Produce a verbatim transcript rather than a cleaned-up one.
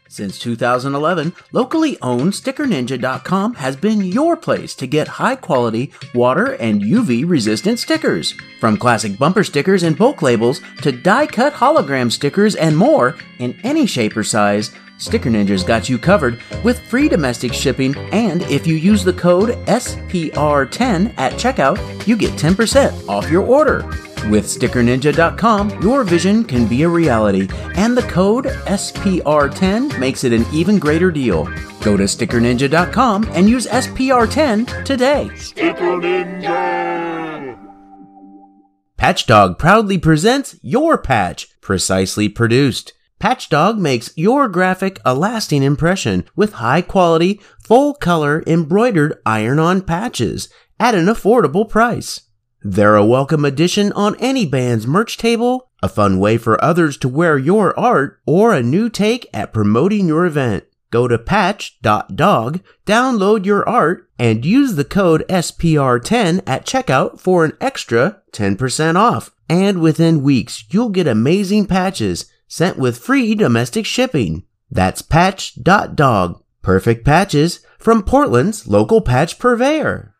Since two thousand eleven, locally owned Sticker Ninja dot com has been your place to get high-quality, water and U V-resistant stickers. From classic bumper stickers and bulk labels to die-cut hologram stickers and more in any shape or size, Sticker Ninja's got you covered with free domestic shipping, and if you use the code S P R ten at checkout, you get ten percent off your order. With Sticker Ninja dot com, your vision can be a reality, and the code S P R ten makes it an even greater deal. Go to Sticker Ninja dot com and use S P R ten today. Sticker Ninja! Patchdog proudly presents Your Patch, precisely produced. Patchdog makes your graphic a lasting impression with high-quality, full-color embroidered iron-on patches at an affordable price. They're a welcome addition on any band's merch table, a fun way for others to wear your art, or a new take at promoting your event. Go to patch dot dog, download your art, and use the code S P R ten at checkout for an extra ten percent off. And within weeks, you'll get amazing patches sent with free domestic shipping. That's patch dot dog. Perfect patches from Portland's local patch purveyor.